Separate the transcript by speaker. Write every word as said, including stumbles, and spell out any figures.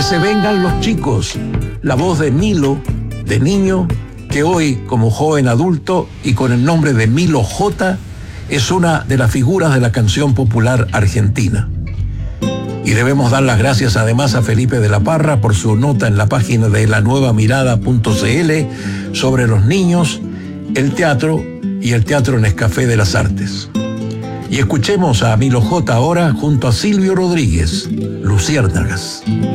Speaker 1: Que se vengan los chicos, la voz de Milo, de niño, que hoy, como joven adulto y con el nombre de Milo J, es una de las figuras de la canción popular argentina. Y debemos dar las gracias además a Felipe de la Parra por su nota en la página de la nueva mirada punto c l sobre los niños, el teatro y el Teatro Nescafé de las Artes. Y escuchemos a Milo J ahora junto a Silvio Rodríguez, Luciérnagas.